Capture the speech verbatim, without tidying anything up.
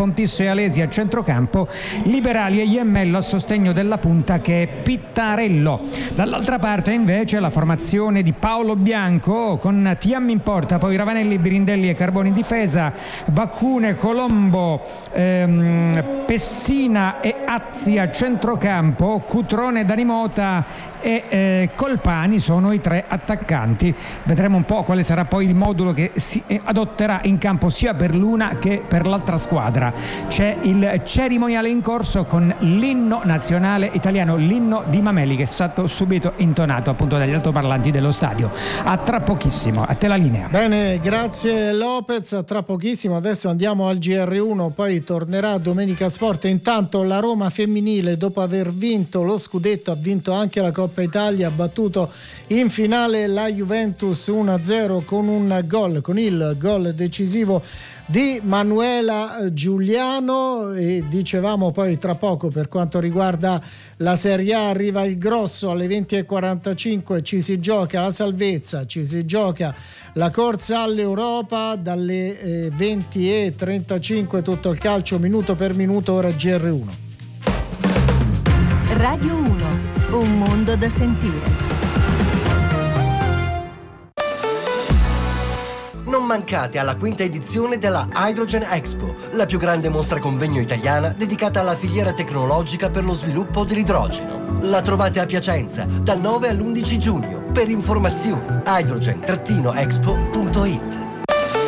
Fontisso e Alesi a centrocampo, Liberali e Iemmello a sostegno della punta che è Pittarello. Dall'altra parte invece la formazione di Paolo Bianco con Tiam in porta, poi Ravanelli, Birindelli e Carboni in difesa, Baccune, Colombo, ehm, Pessina e Azzi a centrocampo, Cutrone, Danimota e eh, Colpani sono i tre attaccanti. Vedremo un po' quale sarà poi il modulo che si adotterà in campo sia per l'una che per l'altra squadra. C'è il cerimoniale in corso con l'inno nazionale italiano, l'inno di Mameli, che è stato subito intonato appunto dagli altoparlanti dello stadio. A tra pochissimo, a te la linea. Bene, grazie Lopez, a tra pochissimo. Adesso andiamo al G R uno, poi tornerà Domenica Sport. Intanto la Roma femminile, dopo aver vinto lo scudetto, ha vinto anche la Coppa Italia, ha battuto in finale la Juventus uno a zero con un gol, con il gol decisivo di Manuela Giuliano. E dicevamo poi tra poco, per quanto riguarda la Serie A, arriva il grosso alle venti e quarantacinque, ci si gioca la salvezza, ci si gioca la corsa all'Europa. Dalle eh, venti e trentacinque tutto il calcio minuto per minuto. Ora G R uno. Radio uno, un mondo da sentire. Non mancate alla quinta edizione della Hydrogen Expo, la più grande mostra convegno italiana dedicata alla filiera tecnologica per lo sviluppo dell'idrogeno. La trovate a Piacenza dal nove all'undici giugno. Per informazioni hydrogen expo punto it.